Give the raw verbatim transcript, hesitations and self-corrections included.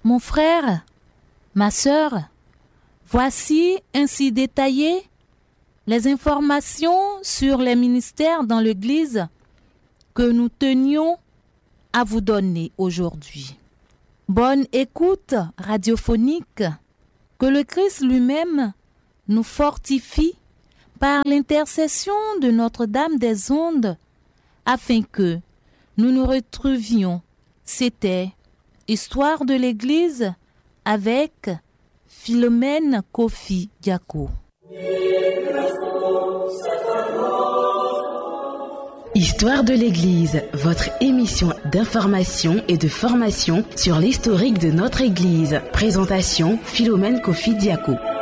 Mon frère, ma sœur, voici ainsi détaillées les informations sur les ministères dans l'Église que nous tenions à vous donner aujourd'hui. Bonne écoute radiophonique, que le Christ lui-même nous fortifie par l'intercession de Notre-Dame des Ondes afin que nous nous retrouvions. C'était Histoire de l'Église avec Philomène Kofi Diako. Histoire de l'Église, votre émission d'information et de formation sur l'historique de notre Église. Présentation Philomène Kofi Diako.